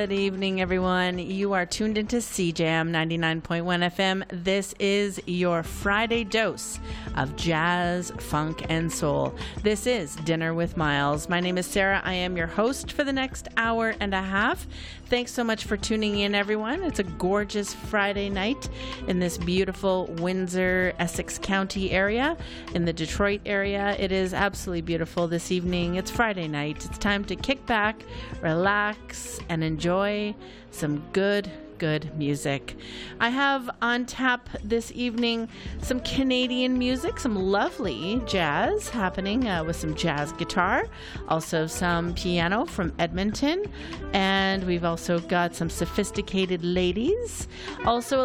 Good evening, everyone. You are tuned into CJAM 99.1 FM. This is your Friday dose of jazz, funk, and soul. This is Dinner with Miles. My name is Sarah. I am your host for the next hour and a half. Thanks so much for tuning in, everyone. It's a gorgeous Friday night in this beautiful Windsor, Essex County area, in the Detroit area. It is absolutely beautiful this evening. It's Friday night. It's time to kick back, relax, and enjoy some good music. I have on tap this evening some Canadian music, some lovely jazz happening with some jazz guitar, also some piano from Edmonton, and we've also got some sophisticated ladies, also